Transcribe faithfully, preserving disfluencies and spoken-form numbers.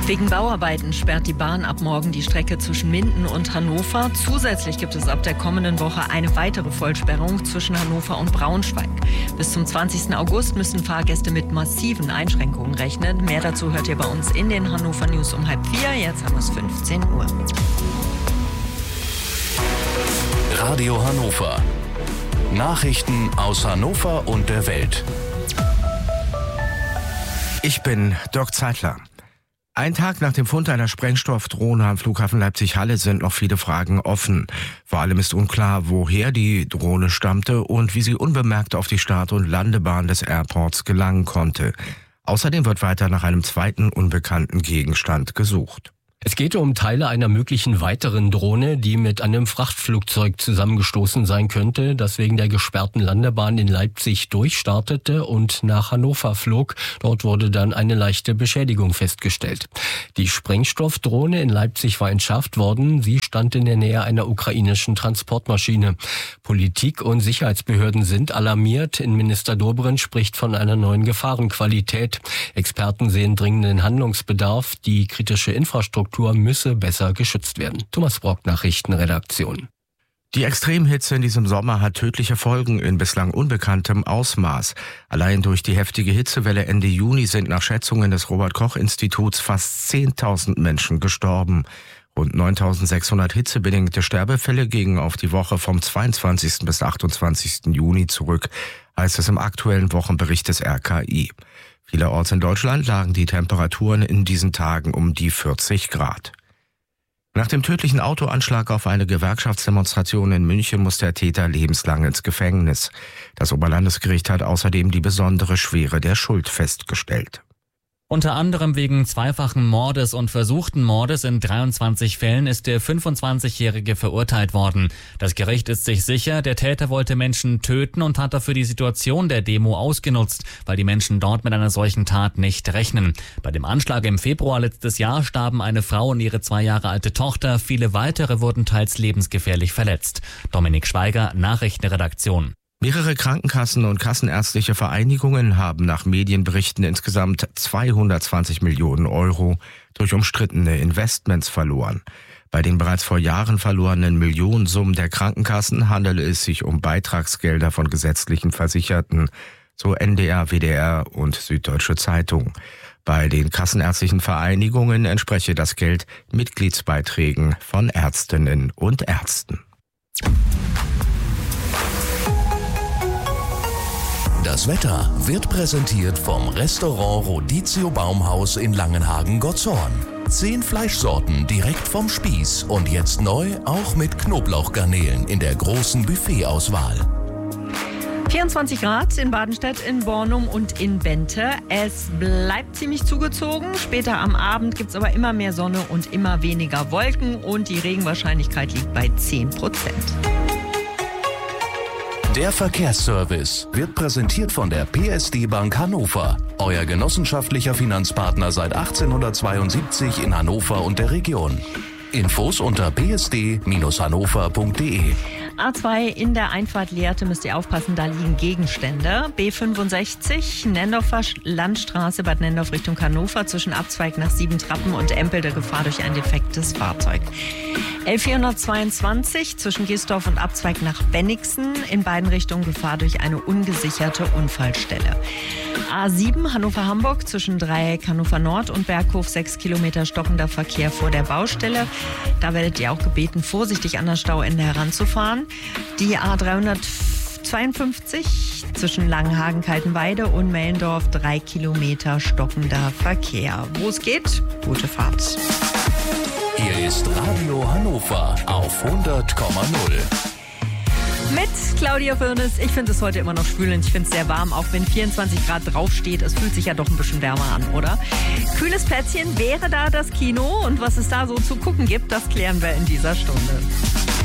Wegen Bauarbeiten sperrt die Bahn ab morgen die Strecke zwischen Minden und Hannover. Zusätzlich gibt es ab der kommenden Woche eine weitere Vollsperrung zwischen Hannover und Braunschweig. Bis zum zwanzigsten August müssen Fahrgäste mit massiven Einschränkungen rechnen. Mehr dazu hört ihr bei uns in den Hannover News um halb vier. Jetzt haben wir es fünfzehn Uhr. Radio Hannover. Nachrichten aus Hannover und der Welt. Ich bin Dirk Zeitler. Ein Tag nach dem Fund einer Sprengstoffdrohne am Flughafen Leipzig-Halle sind noch viele Fragen offen. Vor allem ist unklar, woher die Drohne stammte und wie sie unbemerkt auf die Start- und Landebahn des Airports gelangen konnte. Außerdem wird weiter nach einem zweiten unbekannten Gegenstand gesucht. Es geht um Teile einer möglichen weiteren Drohne, die mit einem Frachtflugzeug zusammengestoßen sein könnte, das wegen der gesperrten Landebahn in Leipzig durchstartete und nach Hannover flog. Dort wurde dann eine leichte Beschädigung festgestellt. Die Sprengstoffdrohne in Leipzig war entschärft worden. Sie stand in der Nähe einer ukrainischen Transportmaschine. Politik und Sicherheitsbehörden sind alarmiert. Innenminister Dobrindt spricht von einer neuen Gefahrenqualität. Experten sehen dringenden Handlungsbedarf. Die kritische Infrastruktur müsse besser geschützt werden. Thomas Brock, Nachrichtenredaktion. Die Extremhitze in diesem Sommer hat tödliche Folgen in bislang unbekanntem Ausmaß. Allein durch die heftige Hitzewelle Ende Juni sind nach Schätzungen des Robert-Koch-Instituts fast zehntausend Menschen gestorben. Rund neuntausendsechshundert hitzebedingte Sterbefälle gingen auf die Woche vom zweiundzwanzigsten bis achtundzwanzigsten Juni zurück, heißt es im aktuellen Wochenbericht des R K I. Vielerorts in Deutschland lagen die Temperaturen in diesen Tagen um die vierzig Grad. Nach dem tödlichen Autoanschlag auf eine Gewerkschaftsdemonstration in München muss der Täter lebenslang ins Gefängnis. Das Oberlandesgericht hat außerdem die besondere Schwere der Schuld festgestellt. Unter anderem wegen zweifachen Mordes und versuchten Mordes in dreiundzwanzig Fällen ist der fünfundzwanzigjährige verurteilt worden. Das Gericht ist sich sicher, der Täter wollte Menschen töten und hat dafür die Situation der Demo ausgenutzt, weil die Menschen dort mit einer solchen Tat nicht rechnen. Bei dem Anschlag im Februar letztes Jahr starben eine Frau und ihre zwei Jahre alte Tochter. Viele weitere wurden teils lebensgefährlich verletzt. Dominik Schweiger, Nachrichtenredaktion. Mehrere Krankenkassen und kassenärztliche Vereinigungen haben nach Medienberichten insgesamt zweihundertzwanzig Millionen Euro durch umstrittene Investments verloren. Bei den bereits vor Jahren verlorenen Millionensummen der Krankenkassen handele es sich um Beitragsgelder von gesetzlichen Versicherten, so N D R, W D R und Süddeutsche Zeitung. Bei den kassenärztlichen Vereinigungen entspreche das Geld Mitgliedsbeiträgen von Ärztinnen und Ärzten. Das Wetter wird präsentiert vom Restaurant Rodizio Baumhaus in Langenhagen-Gottshorn. Zehn Fleischsorten direkt vom Spieß und jetzt neu auch mit Knoblauchgarnelen in der großen Buffetauswahl. vierundzwanzig Grad in Badenstedt, in Bornum und in Bente. Es bleibt ziemlich zugezogen. Später am Abend gibt es aber immer mehr Sonne und immer weniger Wolken und die Regenwahrscheinlichkeit liegt bei zehn Prozent. Der Verkehrsservice wird präsentiert von der P S D Bank Hannover, euer genossenschaftlicher Finanzpartner seit achtzehnhundertzweiundsiebzig in Hannover und der Region. Infos unter p s d Bindestrich hannover punkt d e. A zwei in der Einfahrt Lehrte müsst ihr aufpassen, da liegen Gegenstände. B fünfundsechzig, Nendorfer Landstraße, Bad Nendorf Richtung Hannover, zwischen Abzweig nach Siebentrappen und Empel der Gefahr durch ein defektes Fahrzeug. L vierhundertzweiundzwanzig, zwischen Giesdorf und Abzweig nach Bennigsen, in beiden Richtungen Gefahr durch eine ungesicherte Unfallstelle. A sieben, Hannover-Hamburg, zwischen Dreieck Hannover Nord und Berghof, sechs Kilometer stockender Verkehr vor der Baustelle. Da werdet ihr auch gebeten, vorsichtig an das Stauende heranzufahren. Die A dreihundertzweiundfünfzig zwischen Langenhagen, Kaltenweide und Mellendorf, drei Kilometer stockender Verkehr. Wo es geht, gute Fahrt. Hier ist Radio Hannover auf hundert Komma null. Mit Claudia Firnes. Ich finde es heute immer noch schwül und ich finde es sehr warm, auch wenn vierundzwanzig Grad draufsteht. Es fühlt sich ja doch ein bisschen wärmer an, oder? Kühles Plätzchen, wäre da das Kino und was es da so zu gucken gibt, das klären wir in dieser Stunde.